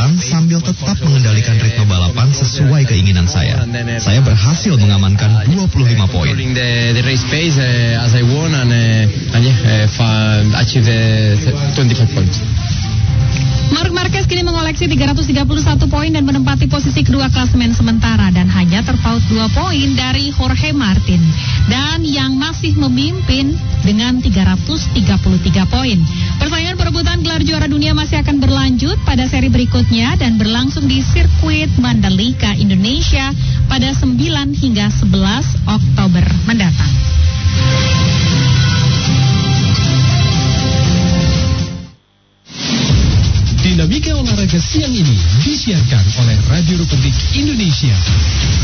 kesulitan sambil tetap mengendalikan ritme balapan sesuai keinginan saya. Saya berhasil mengamankan 25 poin. Marc Marquez kini mengoleksi 331 poin dan menempati posisi kedua klasemen sementara dan hanya terpaut 2 poin dari Jorge Martin dan yang masih memimpin dengan 333 poin. Persaingan perebutan gelar juara dunia masih akan berlanjut pada seri berikutnya dan berlangsung di sirkuit Mandalika, Indonesia pada 9 hingga 11 Oktober mendatang. Dinamika olahraga siang ini disiarkan oleh Radio Republik Indonesia.